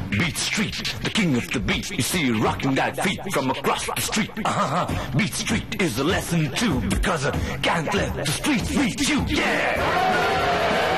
Beat Street, the king of the beat. You see you rocking that feet from across the street. Beat Street is a lesson too, because can't let the streets beat you. Yeah.